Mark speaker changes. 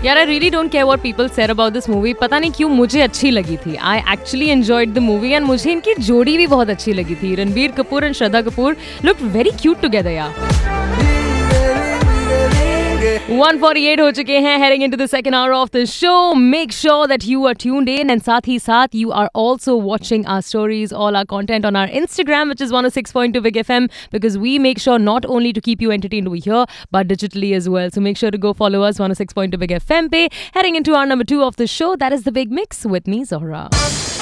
Speaker 1: यार I really don't care what people said about this movie. पता नहीं क्यों मुझे अच्छी लगी थी. I actually enjoyed the movie and मुझे इनकी जोड़ी भी बहुत अच्छी लगी थी. Ranbir Kapoor and Shraddha Kapoor looked very cute together यार. 148 हो चुके हैं heading into the second hour of the show. Make sure that you are tuned in and साथ ही साथ you are also watching our stories, all our content on our Instagram, which is 106.2 Big FM, because we make sure not only to keep you entertained over here but digitally as well. So make sure to go follow us 106.2 Big FM pe. Heading into our number 2 of the show, that is The Big Mix with me, Zohra.